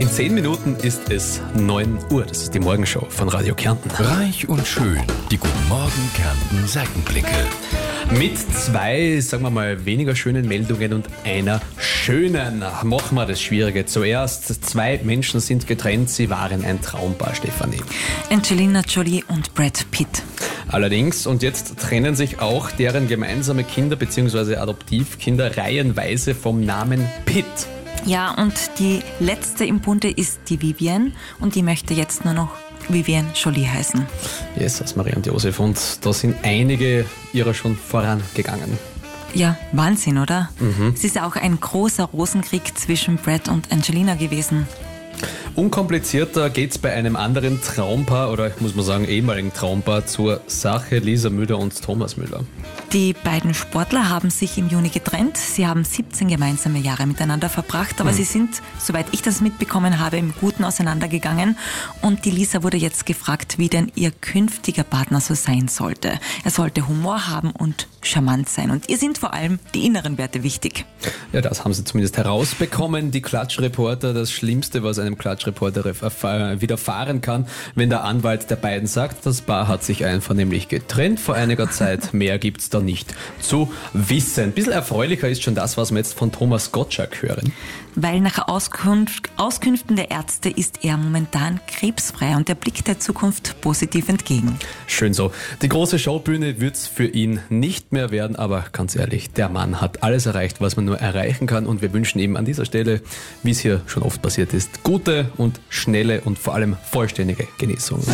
In 10 Minuten ist es 9 Uhr. Das ist die Morgenshow von Radio Kärnten. Reich und schön. Die Guten Morgen Kärnten Seitenblicke. Mit 2, sagen wir mal, weniger schönen Meldungen und einer schönen. Machen wir das Schwierige zuerst. 2 Menschen sind getrennt. Sie waren ein Traumpaar, Stefanie. Angelina Jolie und Brad Pitt. Allerdings, und jetzt trennen sich auch deren gemeinsame Kinder bzw. Adoptivkinder reihenweise vom Namen Pitt. Ja, und die letzte im Bunde ist die Vivienne und die möchte jetzt nur noch Vivienne Jolie heißen. Yes, aus Maria und Josef. Und da sind einige ihrer schon vorangegangen. Ja, Wahnsinn, oder? Es ist auch ein großer Rosenkrieg zwischen Brad und Angelina gewesen. Unkomplizierter geht's bei einem anderen Traumpaar, oder muss man sagen ehemaligen Traumpaar, zur Sache. Lisa Müller und Thomas Müller. Die beiden Sportler haben sich im Juni getrennt. Sie haben 17 gemeinsame Jahre miteinander verbracht, aber sie sind, soweit ich das mitbekommen habe, im Guten auseinandergegangen. Und die Lisa wurde jetzt gefragt, wie denn ihr künftiger Partner so sein sollte. Er sollte Humor haben und charmant sein. Und ihr sind vor allem die inneren Werte wichtig. Ja, das haben sie zumindest herausbekommen. Die Klatschreporter, das Schlimmste, was einem Klatschreporter widerfahren kann, wenn der Anwalt der beiden sagt, das Paar hat sich einvernehmlich getrennt vor einiger Zeit. Mehr gibt's da nicht zu wissen. Ein bisschen erfreulicher ist schon das, was wir jetzt von Thomas Gottschalk hören. Weil nach Auskünften der Ärzte ist er momentan krebsfrei und er blickt der Zukunft positiv entgegen. Schön so. Die große Showbühne wird's für ihn nicht mehr werden, aber ganz ehrlich, der Mann hat alles erreicht, was man nur erreichen kann, und wir wünschen ihm an dieser Stelle, wie es hier schon oft passiert ist, gute und schnelle und vor allem vollständige Genesung.